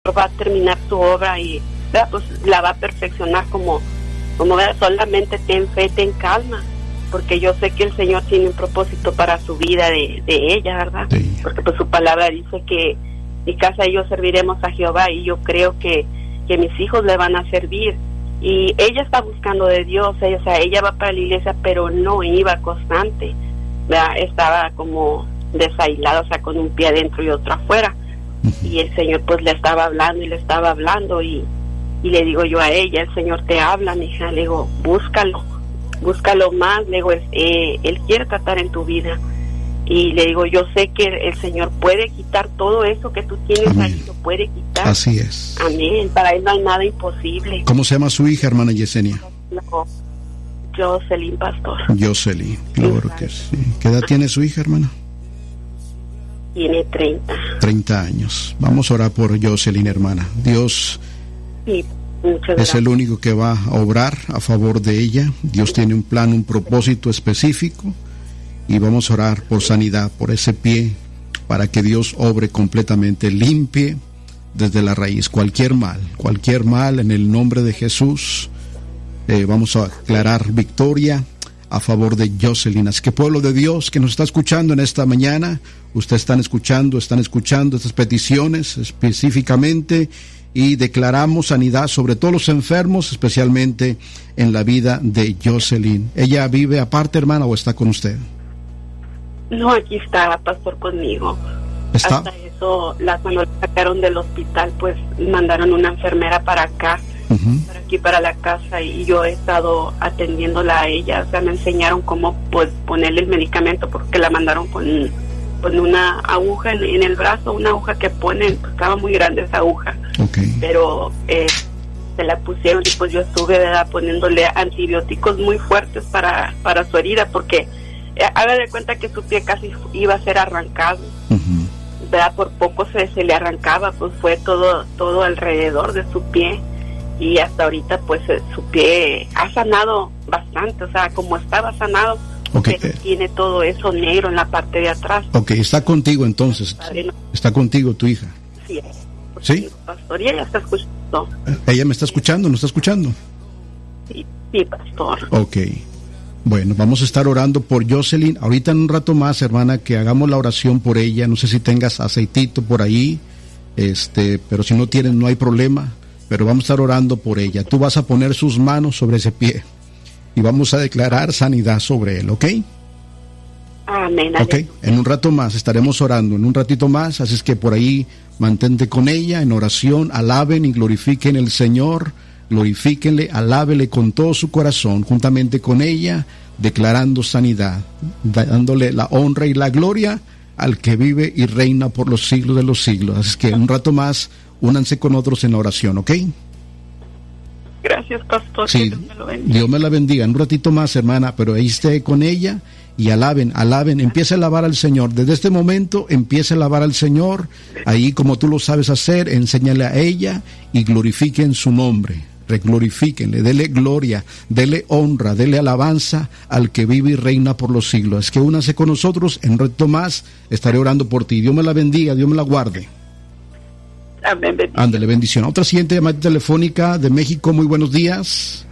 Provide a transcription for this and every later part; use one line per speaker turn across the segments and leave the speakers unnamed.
va a terminar su obra y pues la va a perfeccionar como solamente ten fe, ten calma, porque yo sé que el Señor tiene un propósito para su vida de ella, ¿verdad? Sí. Porque pues su palabra dice que mi casa y yo serviremos a Jehová, y yo creo que mis hijos le van a servir. Y ella está buscando de Dios, ella va para la iglesia, pero no iba constante, ¿verdad? Estaba como desailada, con un pie adentro y otro afuera. Y el Señor pues le estaba hablando y le digo yo a ella, el Señor te habla, mija, le digo, búscalo más, le digo, Él quiere tratar en tu vida. Y le digo, yo sé que el Señor puede quitar todo eso que tú tienes. Amén. Ahí, lo puede quitar.
Así es.
Amén, para Él no hay nada imposible.
¿Cómo se llama su hija, hermana Yesenia?
Jocelyn, pastor.
Jocelyn, claro que sí. ¿Qué edad tiene su hija, hermana?
Tiene 30
años. Vamos a orar por Jocelyn, hermana. Dios es el único que va a obrar a favor de ella. Dios tiene un plan, un propósito específico, y vamos a orar por sanidad, por ese pie, para que Dios obre completamente, limpie desde la raíz cualquier mal en el nombre de Jesús. Vamos a declarar victoria a favor de Jocelyn. Así que, pueblo de Dios que nos está escuchando en esta mañana, ustedes están escuchando estas peticiones específicamente, y declaramos sanidad sobre todos los enfermos, especialmente en la vida de Jocelyn. ¿Ella vive aparte, hermana, o está con usted?
No, aquí está, pastor, conmigo.
¿Está?
Hasta eso, cuando la sacaron del hospital, pues mandaron una enfermera para acá, para aquí, para la casa, y yo he estado atendiéndola a ella. Me enseñaron cómo pues ponerle el medicamento, porque la mandaron con una aguja en el brazo, una aguja que ponen, pues estaba muy grande esa aguja. Okay. Pero se la pusieron, y pues yo estuve, ¿verdad?, poniéndole antibióticos muy fuertes para su herida, porque haga de cuenta que su pie casi iba a ser arrancado. ¿Verdad? Por poco se le arrancaba, pues fue todo alrededor de su pie, y hasta ahorita pues su pie ha sanado bastante, como estaba sanado. Okay. Pero tiene todo eso negro en la parte de atrás.
Ok, está contigo entonces. ¿Está contigo tu hija?
Sí.
¿Sí?
Pastor, y ella está escuchando.
¿Ella me está escuchando? ¿No está escuchando?
Sí, pastor.
Ok. Bueno, vamos a estar orando por Jocelyn. Ahorita en un rato más, hermana, que hagamos la oración por ella. No sé si tengas aceitito por ahí, pero si no tienes, no hay problema. Pero vamos a estar orando por ella. Tú vas a poner sus manos sobre ese pie y vamos a declarar sanidad sobre él, ¿ok?
Amén.
Ok, en un rato más estaremos orando, en un ratito más, así es que por ahí mantente con ella en oración, alaben y glorifiquen al Señor, glorifíquenle, alábele con todo su corazón, juntamente con ella, declarando sanidad, dándole la honra y la gloria al que vive y reina por los siglos de los siglos. Así es que en un rato más, únanse con otros en la oración, ¿ok?
Gracias, pastor.
Sí, Dios me la bendiga. En un ratito más, hermana, pero ahí esté con ella y alaben, empiece a alabar al Señor. Desde este momento, empiece a alabar al Señor. Ahí, como tú lo sabes hacer, enséñale a ella y glorifiquen su nombre. Glorifíquenle, dele gloria, dele honra, dele alabanza al que vive y reina por los siglos. Es que únanse con nosotros. En un ratito más estaré orando por ti. Dios me la bendiga, Dios me la guarde.
Amén.
Ándale, bendición. Otra siguiente llamada telefónica de México. Muy buenos días.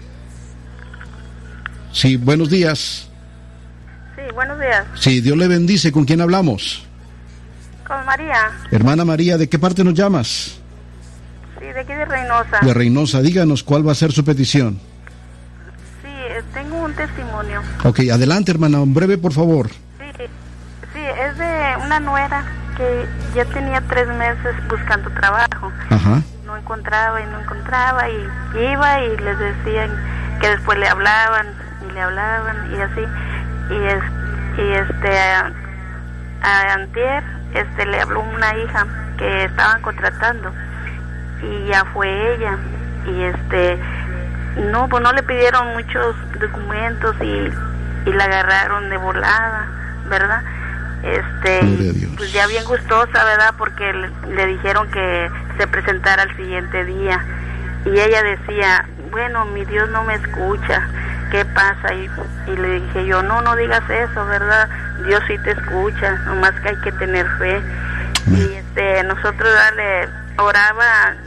Sí, buenos días.
Sí, buenos días.
Sí, Dios le bendice. ¿Con quién hablamos?
Con María.
Hermana María, ¿de qué parte nos llamas?
Sí, de aquí de Reynosa.
De Reynosa. Díganos cuál va a ser su petición.
Sí, tengo un testimonio.
Ok, adelante, hermana, breve, por favor.
Sí, es de una nuera que ya tenía 3 meses buscando trabajo.
Ajá.
No encontraba y iba y les decían que después le hablaban y así, a antier le habló una hija que estaban contratando y ya fue ella y no, pues no le pidieron muchos documentos y la agarraron de volada, ¿verdad? Pues ya bien gustosa, ¿verdad? Porque le dijeron que se presentara al siguiente día y ella decía, bueno, mi Dios no me escucha, ¿qué pasa? Y le dije yo, no digas eso, ¿verdad? Dios sí te escucha, nomás que hay que tener fe. Y nosotros oraba